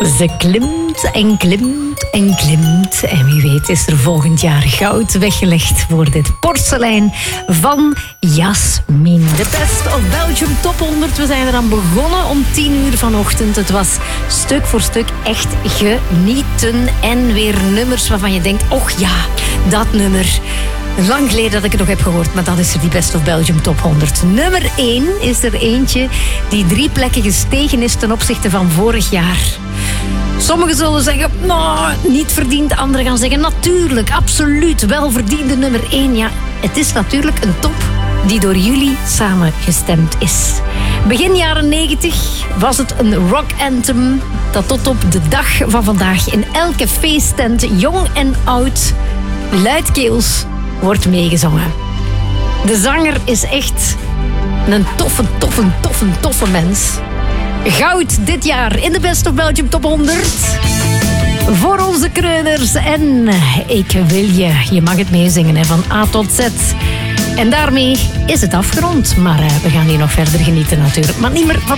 Ze klimt en klimt en klimt. En wie weet is er volgend jaar goud weggelegd voor dit porselein van Jasmin. De Best of Belgium Top 100. We zijn eraan begonnen om 10:00 vanochtend. Het was stuk voor stuk echt genieten. En weer nummers waarvan je denkt, och ja, dat nummer. Lang geleden dat ik het nog heb gehoord, maar dat is er die Best of Belgium Top 100. Nummer 1 is er eentje die 3 plekken gestegen is ten opzichte van vorig jaar. Sommigen zullen zeggen, nou, niet verdiend. Anderen gaan zeggen, natuurlijk, absoluut, wel verdiende nummer 1. Ja, het is natuurlijk een top die door jullie samengestemd is. Begin jaren 90 was het een rock anthem dat tot op de dag van vandaag in elke feesttent, jong en oud, luidkeels wordt meegezongen. De zanger is echt een toffe mens. Goud dit jaar in de Best of Belgium Top 100. Voor onze kreuners. En ik wil je mag het meezingen, hè, van A tot Z. En daarmee is het afgerond. Maar we gaan hier nog verder genieten natuurlijk. Maar niet meer van